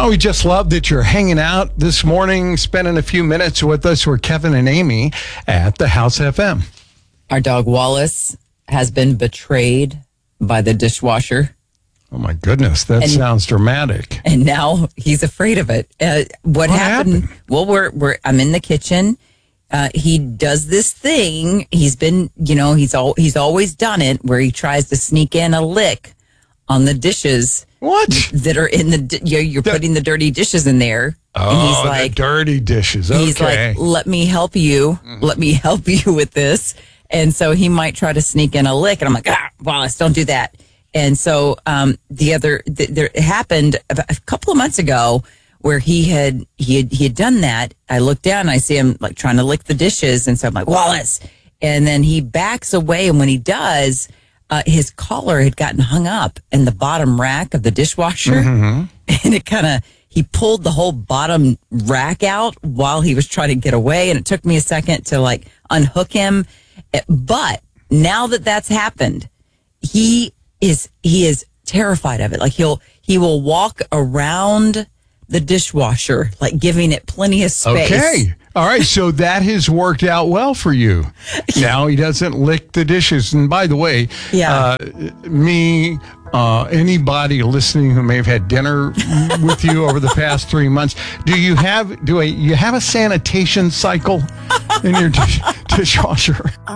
Oh, we just love that you're hanging out this morning, spending a few minutes with us. We're Kevin and Amy at the House FM. Our dog Wallace has been betrayed by the dishwasher. Oh, my goodness. That sounds dramatic. And now he's afraid of it. What happened? Well, I'm in the kitchen. He does this thing. He's been, he's always done it where he tries to sneak in a lick on the dishes. What? That are in the, you're putting the dirty dishes in there. Oh, and he's like, the dirty dishes. Okay. He's like, let me help you. Let me help you with this. And so he might try to sneak in a lick. And I'm like, Wallace, don't do that. And so there happened a couple of months ago where he had done that. I look down and I see him like trying to lick the dishes. And so I'm like, Wallace. And then he backs away. And when he does, his collar had gotten hung up in the bottom rack of the dishwasher. Mm-hmm. And he pulled the whole bottom rack out while he was trying to get away. And it took me a second to like unhook him. But now that that's happened, he is terrified of it. Like he will walk around the dishwasher, like giving it plenty of space. Okay. All right. So that has worked out well for you. Now he doesn't lick the dishes. And by the way, anybody listening who may have had dinner with you over the past 3 months, do you have a sanitation cycle in your dishwasher?